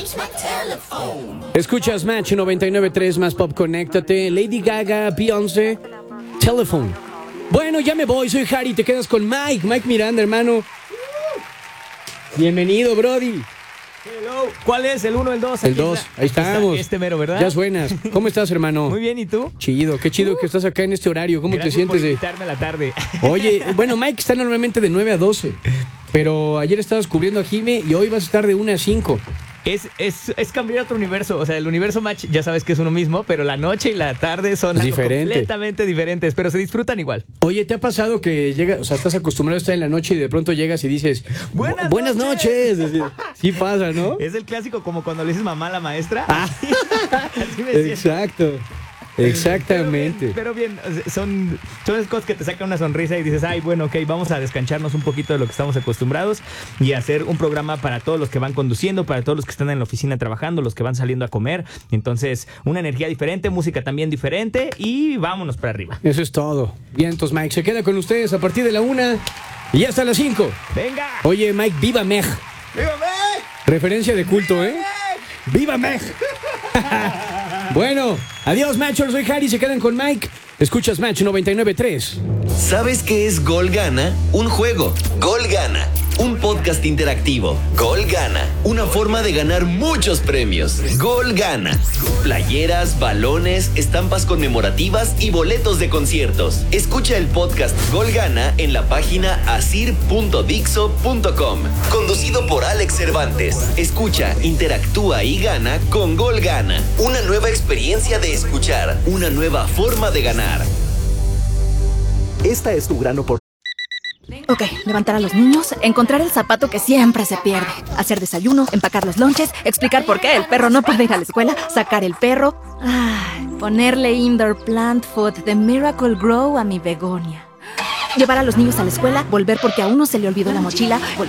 Escuchas Match 99.3 más pop, conéctate. Lady Gaga, Beyoncé, Telephone. Bueno, ya me voy, soy Harry, te quedas con Mike Miranda, hermano. Bienvenido, Brody. Hello. ¿Cuál es? ¿El 1 o el 2? El 2, ahí estamos. Este mero, ¿verdad? Ya suenas. ¿Cómo estás, hermano? Muy bien, ¿y tú? Chido, qué chido que estás acá en este horario. ¿Cómo Gracias te sientes? por invitarme a la tarde. Oye, bueno, Mike está normalmente de 9 a 12, pero ayer estabas cubriendo a Jime y hoy vas a estar de 1 a 5. Es cambiar otro universo. O sea, el universo Match ya sabes que es uno mismo, pero la noche y la tarde son algo completamente diferentes, pero se disfrutan igual. Oye, ¿te ha pasado que llegas, o sea, estás acostumbrado a estar en la noche y de pronto llegas y dices, buenas noches? Sí pasa, ¿no? Es el clásico como cuando le dices mamá a la maestra. Así me siento. Exacto. Exactamente. Pero bien, son esas cosas que te sacan una sonrisa y dices, ay, bueno, ok, vamos a descancharnos un poquito de lo que estamos acostumbrados y hacer un programa para todos los que van conduciendo, para todos los que están en la oficina trabajando, los que van saliendo a comer. Entonces, una energía diferente, música también diferente y vámonos para arriba. Eso es todo. Bien, entonces Mike se queda con ustedes a partir de la 1 y hasta las 5. ¡Venga! Oye, Mike, viva Meg. ¡Viva Meg! Referencia de culto, ¿eh? ¡Viva Meg! Bueno, adiós, Matchers, soy Harry, se quedan con Mike. Escuchas Match 99.3. ¿Sabes qué es Gol Gana? Un juego. Gol Gana. Un podcast interactivo. Gol Gana. Una forma de ganar muchos premios. Gol Gana. Playeras, balones, estampas conmemorativas y boletos de conciertos. Escucha el podcast Gol Gana en la página asir.dixo.com. Conducido por Alex Cervantes. Escucha, interactúa y gana con Gol Gana. Una nueva experiencia de escuchar. Una nueva forma de ganar. Esta es tu gran oportunidad. Ok, levantar a los niños, encontrar el zapato que siempre se pierde, hacer desayuno, empacar los lonches, explicar por qué el perro no puede ir a la escuela, sacar el perro, ponerle indoor plant food de Miracle Grow a mi begonia. Llevar a los niños a la escuela, volver porque a uno se le olvidó la mochila,